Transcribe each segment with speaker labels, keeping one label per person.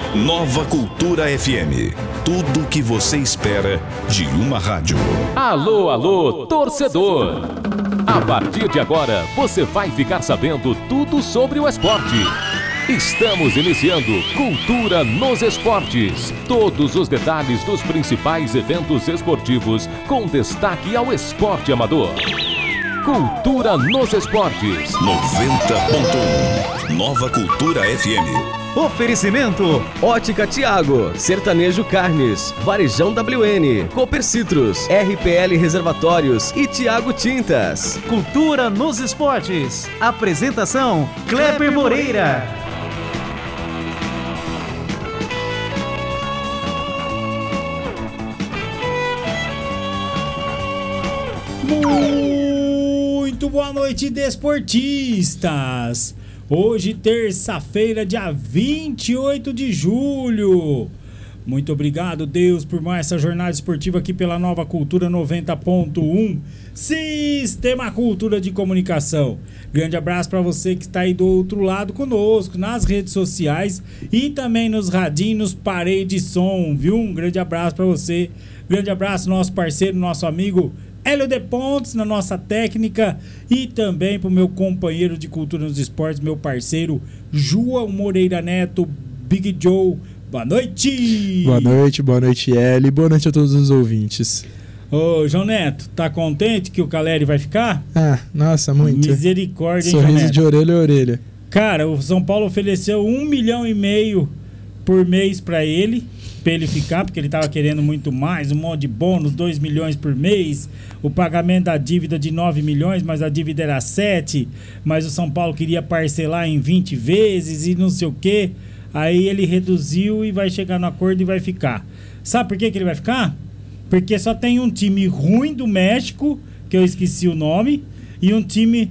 Speaker 1: Nova Cultura FM. Tudo o que você espera de uma rádio.
Speaker 2: Alô, alô, torcedor! A partir de agora, você vai ficar sabendo tudo sobre o esporte. Estamos iniciando Cultura nos Esportes. Todos os detalhes dos principais eventos esportivos, com destaque ao esporte amador. Cultura nos Esportes.
Speaker 1: 90.1 Nova Cultura FM.
Speaker 3: Oferecimento: Ótica Tiago, Sertanejo Carnes, Varejão WN, Cooper Citrus, RPL Reservatórios e Tiago Tintas.
Speaker 4: Cultura nos Esportes. Apresentação: Kleber Moreira.
Speaker 5: Muito boa noite, desportistas! Hoje, terça-feira, dia 28 de julho. Muito obrigado, Deus, por mais essa jornada esportiva aqui pela Nova Cultura 90.1, Sistema Cultura de Comunicação. Grande abraço para você que está aí do outro lado conosco, nas redes sociais e também nos radinhos, parede de som, viu? Um grande abraço para você. Grande abraço, nosso parceiro, nosso amigo Hélio de Pontes, na nossa técnica, e também para o meu companheiro de Cultura nos Esportes, meu parceiro João Moreira Neto, Big Joe. Boa noite!
Speaker 6: Boa noite, Hélio, e boa noite a todos os ouvintes.
Speaker 5: Ô, João Neto, tá contente que o Caleri vai ficar?
Speaker 6: Ah, nossa, muito.
Speaker 5: Misericórdia, hein,
Speaker 6: Sorriso
Speaker 5: João Neto?
Speaker 6: de orelha a orelha.
Speaker 5: Cara, o São Paulo ofereceu 1,5 milhão por mês para ele ficar, porque ele tava querendo muito mais, um monte de bônus, 2 milhões por mês, o pagamento da dívida de 9 milhões, mas a dívida era 7, mas o São Paulo queria parcelar em 20 vezes e não sei o quê. Aí ele reduziu e vai chegar no acordo e vai ficar. Sabe por que ele vai ficar? Porque só tem um time ruim do México, que eu esqueci o nome, e um time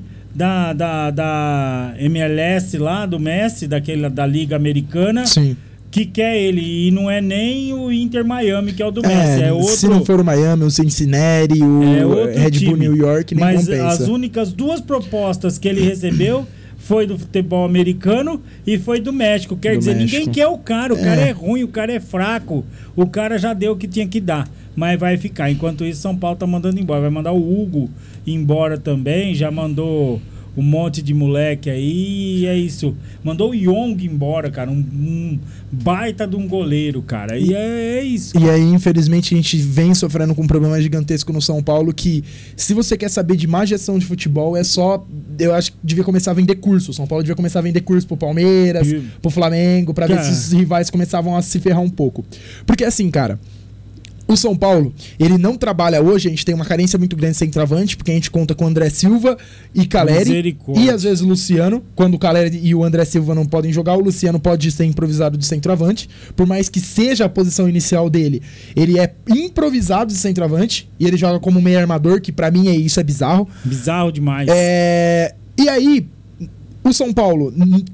Speaker 5: da MLS lá, do Messi, da Liga Americana.
Speaker 6: Sim.
Speaker 5: Que quer ele, e não é nem o Inter Miami, que é o do Messi, é outro.
Speaker 6: Se não for o Miami, o Cincinnati, o Red Bull New York, nem
Speaker 5: mas
Speaker 6: compensa.
Speaker 5: As únicas duas propostas que ele recebeu foi do futebol americano e foi do México. Quer dizer, ninguém quer o cara é ruim, o cara é fraco, o cara já deu o que tinha que dar, mas vai ficar. Enquanto isso, São Paulo tá mandando embora, vai mandar o Hugo embora também, já mandou um monte de moleque aí, e é isso. Mandou o Young embora, cara, um baita de um goleiro, cara, e é isso.
Speaker 6: E aí, infelizmente, a gente vem sofrendo com um problema gigantesco no São Paulo, que se você quer saber de má gestão de futebol, é só, eu acho que devia começar a vender curso. O São Paulo devia começar a vender curso pro Palmeiras, pro Flamengo, pra ver se os rivais começavam a se ferrar um pouco. Porque assim, cara, o São Paulo, ele não trabalha hoje, a gente tem uma carência muito grande de centroavante, porque a gente conta com o André Silva e Caleri, e às vezes o Luciano. Quando o Caleri e o André Silva não podem jogar, o Luciano pode ser improvisado de centroavante, por mais que seja a posição inicial dele, ele é improvisado de centroavante, e ele joga como meio armador, que pra mim isso é bizarro.
Speaker 5: Bizarro demais.
Speaker 6: E aí, o São Paulo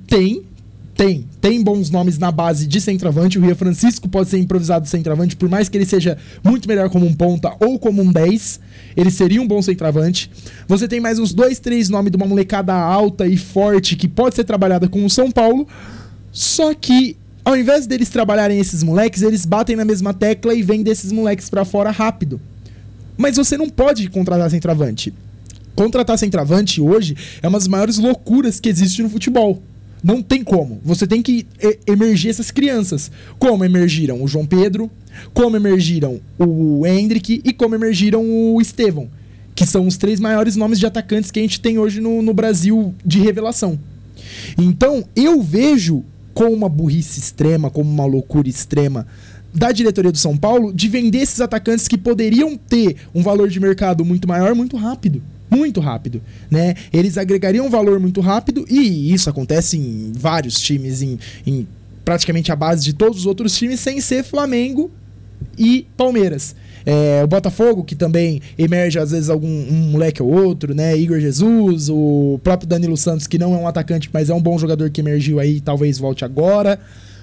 Speaker 6: tem bons nomes na base de centroavante. O Rio Francisco pode ser improvisado de centroavante, por mais que ele seja muito melhor como um ponta ou como um 10, ele seria um bom centroavante. Você tem mais uns 2, 3 nomes de uma molecada alta e forte que pode ser trabalhada com o São Paulo, só que ao invés deles trabalharem esses moleques, eles batem na mesma tecla e vendem esses moleques pra fora rápido. Mas você não pode contratar centroavante. Contratar centroavante hoje é uma das maiores loucuras que existe no futebol. Não tem como. Você tem que emergir essas crianças. Como emergiram o João Pedro, como emergiram o Hendrick e como emergiram o Estevão, que são os 3 maiores nomes de atacantes que a gente tem hoje no Brasil de revelação. Então, eu vejo como uma burrice extrema, como uma loucura extrema da diretoria do São Paulo de vender esses atacantes que poderiam ter um valor de mercado muito maior, muito rápido. Muito rápido, né? Eles agregariam valor muito rápido, e isso acontece em vários times, em praticamente a base de todos os outros times, sem ser Flamengo e Palmeiras. O Botafogo, que também emerge às vezes um moleque ou outro, né? Igor Jesus, o próprio Danilo Santos, que não é um atacante, mas é um bom jogador que emergiu aí, talvez volte agora.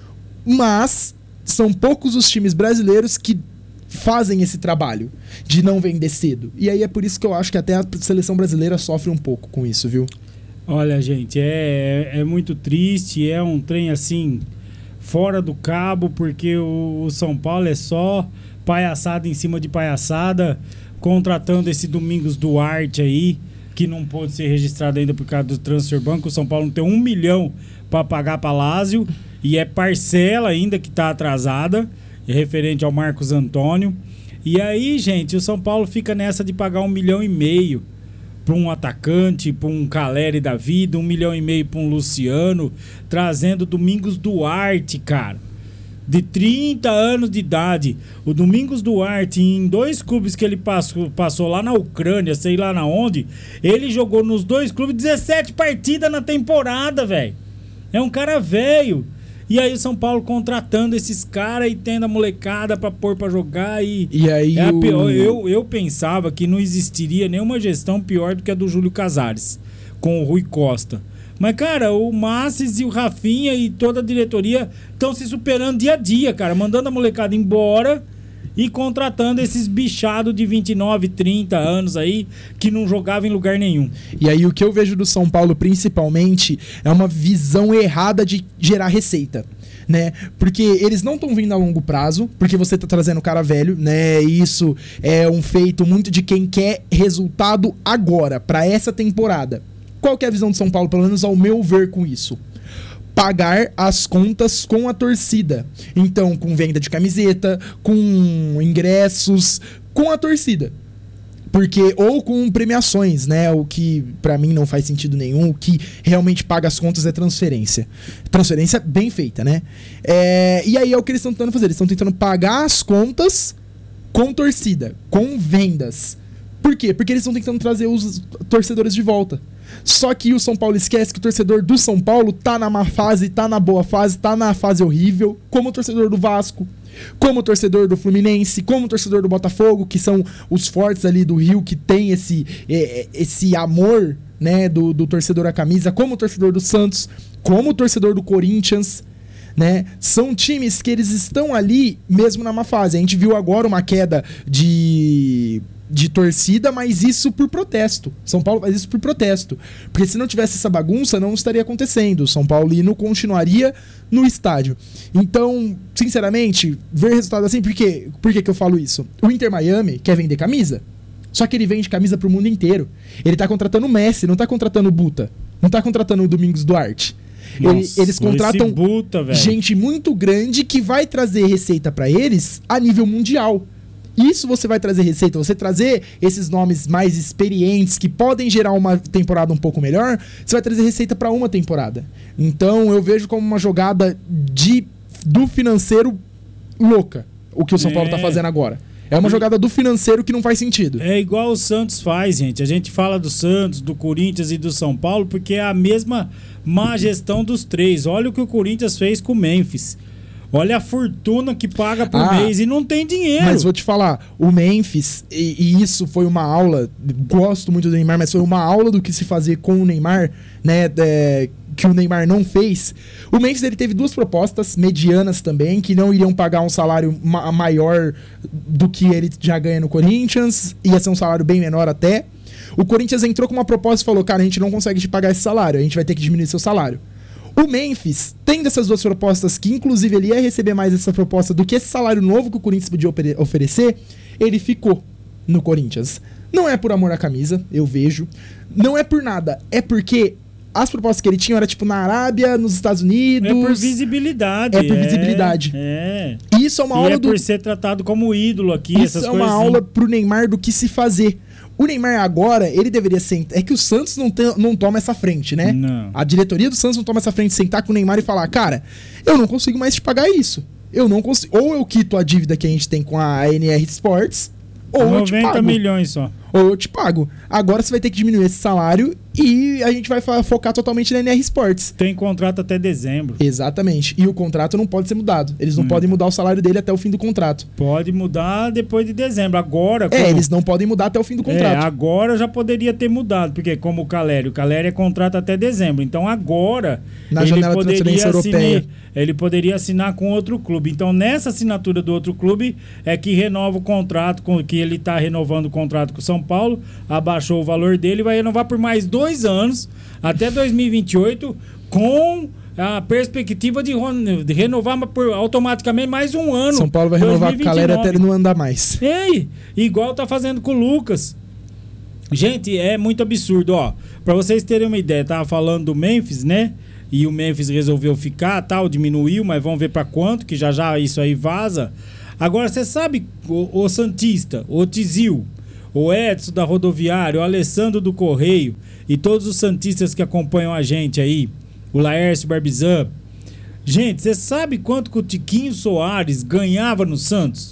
Speaker 6: Mas são poucos os times brasileiros que fazem esse trabalho de não vender cedo. E aí é por isso que eu acho que até a seleção brasileira sofre um pouco com isso, viu?
Speaker 5: Olha, gente, é muito triste, é um trem assim fora do cabo, porque o São Paulo é só palhaçada em cima de palhaçada, contratando esse Domingos Duarte aí, que não pôde ser registrado ainda por causa do Transfer Banco. O São Paulo não tem 1 milhão para pagar para Lázio, e é parcela ainda que está atrasada, referente ao Marcos Antônio. E aí, gente, o São Paulo fica nessa de pagar 1,5 milhão para um atacante, para um Caleri da vida, 1,5 milhão para um Luciano, trazendo Domingos Duarte, cara, de 30 anos de idade. O Domingos Duarte, em 2 clubes que ele passou lá na Ucrânia, sei lá na onde, ele jogou nos 2 clubes 17 partidas na temporada, velho. É um cara velho. E aí o São Paulo contratando esses caras e tendo a molecada pra pôr pra jogar. E aí é pior. Eu pensava que não existiria nenhuma gestão pior do que a do Júlio Casares, com o Rui Costa. Mas, cara, o Massis e o Rafinha e toda a diretoria estão se superando dia a dia, cara. Mandando a molecada embora e contratando esses bichados de 29, 30 anos aí que não jogavam em lugar nenhum.
Speaker 6: E aí o que eu vejo do São Paulo principalmente é uma visão errada de gerar receita, né? Porque eles não estão vindo a longo prazo, porque você tá trazendo cara velho, né? Isso é um feito muito de quem quer resultado agora, para essa temporada. Qual que é a visão do São Paulo, pelo menos ao meu ver com isso? Pagar as contas com a torcida. Então, com venda de camiseta, com ingressos, com a torcida. Porque, ou com premiações, né? O que pra mim não faz sentido nenhum. O que realmente paga as contas é transferência. Transferência bem feita, né? E aí é o que eles estão tentando fazer. Eles estão tentando pagar as contas com torcida, com vendas. Por quê? Porque eles estão tentando trazer os torcedores de volta. Só que o São Paulo esquece que o torcedor do São Paulo tá na má fase, tá na boa fase, tá na fase horrível, como o torcedor do Vasco, como o torcedor do Fluminense, como o torcedor do Botafogo, que são os fortes ali do Rio, que tem esse amor, né, do torcedor à camisa, como o torcedor do Santos, como o torcedor do Corinthians, né? São times que eles estão ali mesmo na má fase. A gente viu agora uma queda de torcida, mas isso por protesto. São Paulo faz isso por protesto. Porque se não tivesse essa bagunça, não estaria acontecendo. São Paulino continuaria no estádio. Então, sinceramente, ver resultado assim, por que eu falo isso? O Inter Miami quer vender camisa. Só que ele vende camisa pro mundo inteiro. Ele tá contratando o Messi, não tá contratando o Buta. Não tá contratando o Domingos Duarte.
Speaker 5: Nossa,
Speaker 6: eles contratam
Speaker 5: Buta,
Speaker 6: gente muito grande que vai trazer receita pra eles a nível mundial. Isso você vai trazer receita, você trazer esses nomes mais experientes que podem gerar uma temporada um pouco melhor, você vai trazer receita para uma temporada. Então eu vejo como uma jogada do financeiro louca, o que o São Paulo tá fazendo agora. É uma jogada do financeiro que não faz sentido.
Speaker 5: É igual o Santos faz, gente. A gente fala do Santos, do Corinthians e do São Paulo porque é a mesma má gestão dos três. Olha o que o Corinthians fez com o Memphis. Olha a fortuna que paga por mês e não tem dinheiro.
Speaker 6: Mas vou te falar, o Memphis, e isso foi uma aula, gosto muito do Neymar, mas foi uma aula do que se fazer com o Neymar, né, que o Neymar não fez. O Memphis, ele teve 2 propostas medianas também, que não iriam pagar um salário maior do que ele já ganha no Corinthians, ia ser um salário bem menor até. O Corinthians entrou com uma proposta e falou, cara, a gente não consegue te pagar esse salário, a gente vai ter que diminuir seu salário. O Memphis, tendo essas 2 propostas, que inclusive ele ia receber mais essa proposta do que esse salário novo que o Corinthians podia oferecer, ele ficou no Corinthians. Não é por amor à camisa, eu vejo. Não é por nada, é porque as propostas que ele tinha era tipo na Arábia, nos Estados Unidos.
Speaker 5: É por visibilidade.
Speaker 6: É por visibilidade. Isso é uma aula
Speaker 5: por ser tratado como ídolo aqui,
Speaker 6: isso
Speaker 5: essas
Speaker 6: é uma aula pro Neymar do que se fazer. O Neymar agora, ele deveria sentar... É que o Santos não toma essa frente, né?
Speaker 5: Não.
Speaker 6: A diretoria do Santos não toma essa frente, sentar com o Neymar e falar, cara, eu não consigo mais te pagar isso. Eu não consigo... Ou eu quito a dívida que a gente tem com a NR Sports, ou eu te pago.
Speaker 5: 90 milhões só.
Speaker 6: Ou eu te pago. Agora você vai ter que diminuir esse salário e a gente vai focar totalmente na NR Sports.
Speaker 5: Tem contrato até dezembro.
Speaker 6: Exatamente. E o contrato não pode ser mudado. Eles não podem mudar o salário dele até o fim do contrato.
Speaker 5: Pode mudar depois de dezembro. Agora...
Speaker 6: eles não podem mudar até o fim do contrato.
Speaker 5: Agora já poderia ter mudado. Porque como o Caleri é contrato até dezembro. Então agora...
Speaker 6: Na janela de transferência europeia.
Speaker 5: Ele poderia assinar com outro clube. Então nessa assinatura do outro clube é que renova o contrato, que ele está renovando o contrato com o São Paulo, abaixou o valor dele e vai renovar por mais 2 anos, até 2028, com a perspectiva de renovar automaticamente mais um ano.
Speaker 6: São Paulo vai renovar
Speaker 5: 2029.
Speaker 6: com a galera até ele não andar mais.
Speaker 5: Ei, igual tá fazendo com o Lucas. Gente, é muito absurdo, ó. Pra vocês terem uma ideia, tava falando do Memphis, né? E o Memphis resolveu ficar, tal, diminuiu, mas vamos ver pra quanto, que já isso aí vaza. Agora, você sabe, o Santista, o Tizil, o Edson da Rodoviária, o Alessandro do Correio e todos os santistas que acompanham a gente aí, o Laércio Barbizan. Gente, você sabe quanto que o Tiquinho Soares ganhava no Santos?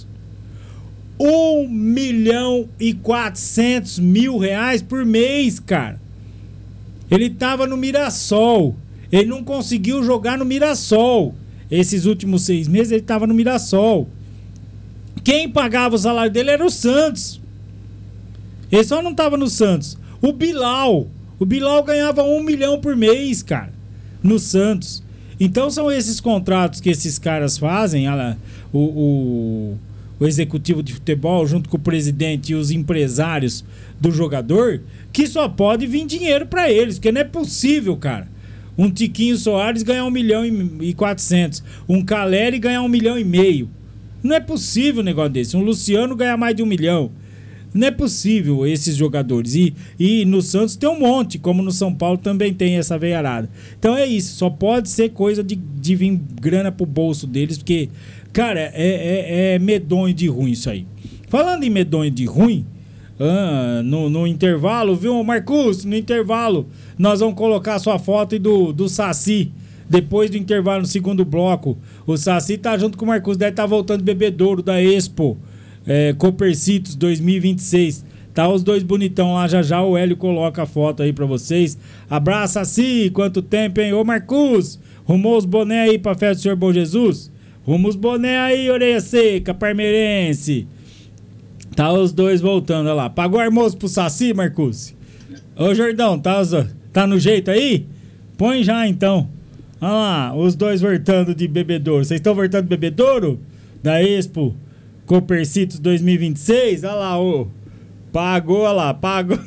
Speaker 5: 1.400.000 reais por mês, cara. Ele tava no Mirassol. Ele não conseguiu jogar no Mirassol. Esses últimos 6 meses ele tava no Mirassol. Quem pagava o salário dele era o Santos. Ele só não tava no Santos. O Bilal ganhava 1 milhão por mês, cara, no Santos. Então são esses contratos que esses caras fazem, o executivo de futebol junto com o presidente e os empresários do jogador, que só pode vir dinheiro pra eles, porque não é possível, cara. Um Tiquinho Soares ganhar 1.400.000, um Caleri ganhar 1,5 milhão. Não é possível um negócio desse. Um Luciano ganhar mais de 1 milhão. Não é possível esses jogadores. E no Santos tem um monte, como no São Paulo também tem essa veiarada. Então é isso, só pode ser coisa de vir grana pro bolso deles, porque, cara, é medonho de ruim isso aí. Falando em medonho de ruim, no intervalo, viu, Marcos? No intervalo, nós vamos colocar a sua foto e do Saci. Depois do intervalo, no segundo bloco, o Saci tá junto com o Marcos, deve estar voltando de Bebedouro da Expo. Copercitos 2026. Tá os dois bonitão lá, já o Hélio coloca a foto aí pra vocês. Abraço, Saci, quanto tempo, hein? Ô, Marcos, rumou os boné aí pra festa do Senhor Bom Jesus? Rumo os boné aí, orelha seca, parmeirense. Tá os dois voltando, olha lá. Pagou almoço pro Saci, Marcos? Ô, Jordão, tá no jeito aí? Põe já, então. Olha lá, os dois voltando de Bebedouro. Vocês estão voltando de Bebedouro? Da Expo Copercitos 2026? Olha lá, pagou, olha lá, pagou.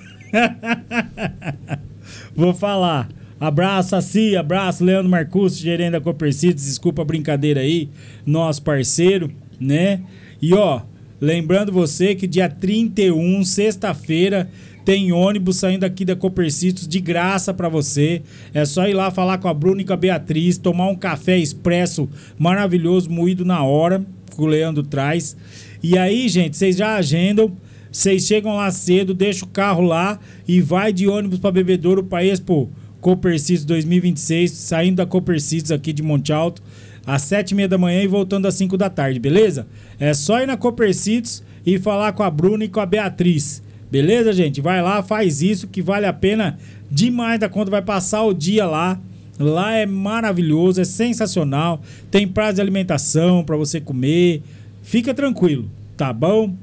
Speaker 5: Vou falar. Abraço, Saci, abraço, Leandro Marcus, gerente da Copercitos. Desculpa a brincadeira aí, nosso parceiro, né? E ó, lembrando você que dia 31, sexta-feira, tem ônibus saindo aqui da Copercitos de graça pra você. É só ir lá falar com a Bruna e com a Beatriz, tomar um café expresso maravilhoso, moído na hora, que o Leandro traz. E aí, gente, vocês já agendam, vocês chegam lá cedo, deixam o carro lá e vai de ônibus pra Bebedouro, pra Expo Copercitos 2026, saindo da Copercitos aqui de Monte Alto, às 7h30 da manhã e voltando às 5 da tarde, beleza? É só ir na Copercitos e falar com a Bruna e com a Beatriz. Beleza, gente? Vai lá, faz isso que vale a pena demais da conta. Vai passar o dia lá. Lá é maravilhoso, é sensacional. Tem prazo de alimentação pra você comer. Fica tranquilo, tá bom?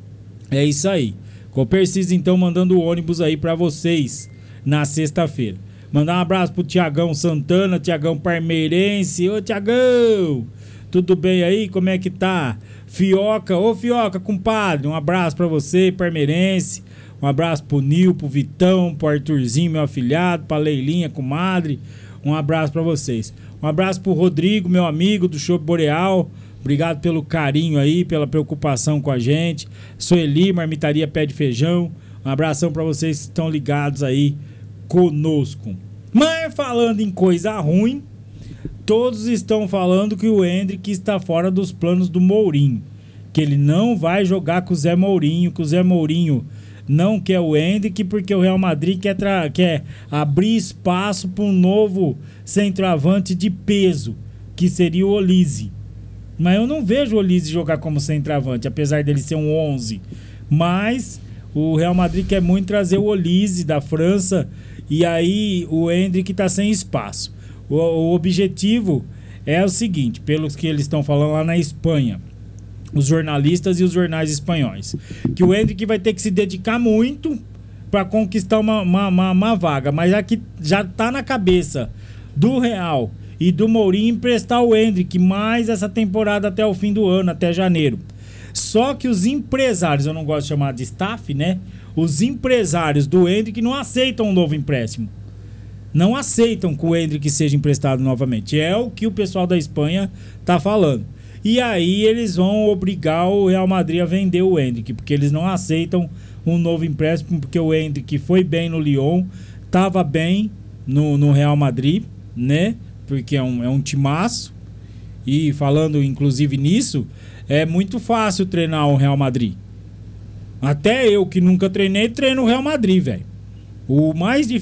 Speaker 5: É isso aí. Copercitos, então, mandando o ônibus aí pra vocês na sexta-feira. Mandar um abraço pro Tiagão Santana, Tiagão Parmeirense. Ô, Tiagão! Tudo bem aí? Como é que tá? Fioca, ô Fioca, compadre, um abraço pra você, parmeirense. Um abraço pro Nil, pro Vitão, pro Arthurzinho, meu afilhado, pra Leilinha, comadre. Um abraço pra vocês. Um abraço pro Rodrigo, meu amigo do Chopp Boreal. Obrigado pelo carinho aí, pela preocupação com a gente. Sueli, Marmitaria Pé de Feijão. Um abração pra vocês que estão ligados aí conosco. Mas falando em coisa ruim, todos estão falando que o Hendrick está fora dos planos do Mourinho. Que ele não vai jogar com o Zé Mourinho, que o Zé Mourinho não quer o Hendrick, porque o Real Madrid quer abrir espaço para um novo centroavante de peso, que seria o Olise. Mas eu não vejo o Olise jogar como centroavante, apesar dele ser um 11. Mas o Real Madrid quer muito trazer o Olise da França, e aí o Hendrick está sem espaço. O objetivo é o seguinte, pelos que eles estão falando lá na Espanha, os jornalistas e os jornais espanhóis, que o Hendrick vai ter que se dedicar muito para conquistar uma vaga, mas aqui já tá na cabeça do Real e do Mourinho emprestar o Hendrick mais essa temporada até o fim do ano, até janeiro. Só que os empresários, eu não gosto de chamar de staff, né? Os empresários do Hendrick não aceitam um novo empréstimo. não aceitam que o Endrick seja emprestado novamente. É o que o pessoal da Espanha tá falando. E aí eles vão obrigar o Real Madrid a vender o Endrick, porque eles não aceitam um novo empréstimo, porque o Endrick foi bem no Lyon, tava bem no Real Madrid, né? Porque é um timaço. E falando inclusive nisso, é muito fácil treinar o Real Madrid. Até eu que nunca treinei, treino o Real Madrid, velho. O mais difícil